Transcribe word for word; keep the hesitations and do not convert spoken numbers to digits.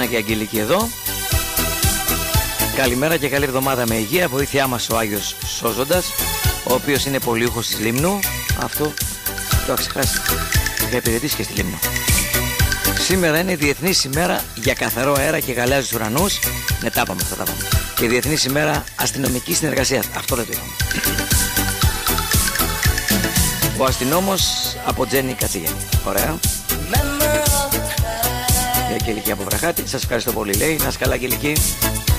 Χριστιανά και Αγγελική εδώ. Καλημέρα και καλή εβδομάδα με υγεία. Βοήθειά μας ο Άγιος Σώζοντας, ο οποίος είναι πολιούχος της Λίμνου. Αυτό το έχω ξεχάσει. Θα υπηρετήσει και στη Λίμνο. Σήμερα είναι Διεθνής ημέρα για καθαρό αέρα και γαλάζιους ουρανούς. Ναι, τα είπαμε, αυτά τα είπαμε. Και Διεθνής ημέρα αστυνομικής συνεργασίας. Αυτό δεν το είπαμε. Ο αστυνόμος από Τζέννη Κατσίγεννη. Ωραία. Η Αγγελική από Βραχάτη. Σας ευχαριστώ πολύ, λέει. Να είσαι καλά, Αγγελική.